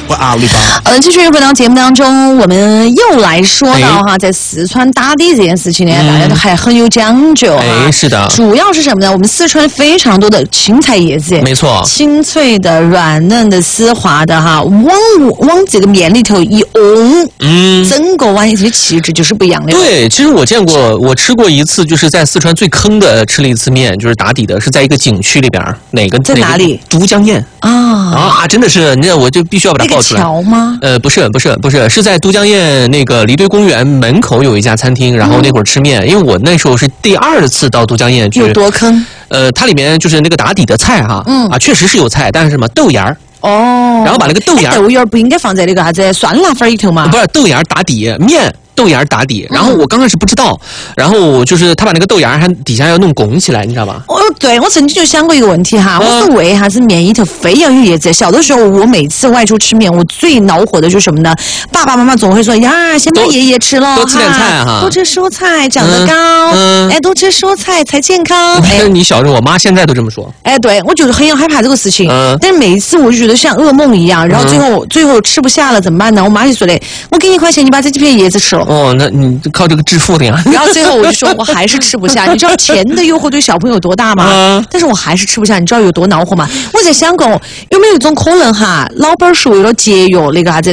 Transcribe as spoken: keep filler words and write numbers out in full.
或阿里吧。 呃，继续回到节目当中，我们又来说到哈，在四川打底这件事情呢，大家都还很有讲究哈。 哎，是的。 主要是什么呢？我们四川非常多的青菜叶子， 没错， 清脆的、软嫩的、丝滑的哈，往往这个面里头一翁，嗯，整个碗这些气质就是不一样的。 对，其实我见过，我吃过一次，就是在四川最坑的吃了一次面，就是打底的，是在一个景区里边，哪个在哪里？ 都江堰啊啊，真的是，那我就必须要把它报出来。 那个桥吗？ 呃，不是，不是，不是，是在都江堰那个离堆公园门口有一家餐厅，然后那会儿吃面，嗯、因为我那时候是第二次到都江堰去。 有多坑？ 呃，它里面就是那个打底的菜哈，嗯啊，确实是有菜，但是什么豆芽儿。 哦， 然后把那个豆芽， 豆芽不应该放在那个啥子酸辣粉里头吗？ 不是，豆芽打底面。豆芽打底，然后我刚开始不知道，然后就是他把那个豆芽还底下要弄拱起来，你知道吧？ 哦，对，我曾经就想过一个问题哈，我说为啥子面里头非要有叶子？小的时候我每次外出吃面，我最恼火的就是什么呢？爸爸妈妈总会说呀，先把叶叶吃了， 多吃点菜哈， 多吃蔬菜长得高，嗯，哎，多吃蔬菜才健康。 哎，你小时候我妈现在都这么说。 哎，对，我就是很害怕这个事情，嗯，但是每一次我就觉得像噩梦一样，然后最后最后吃不下了怎么办呢？我妈就说嘞，我给你一块钱，你把这几片叶子吃了。 哦，那你靠这个致富的呀。 然后最后我就说我还是吃不下，你知道钱的诱惑对小朋友有多大吗？嗯、但是我还是吃不下，你知道有多恼火吗？我在想过有没有一种可能哈，老板是为了节约那个啥子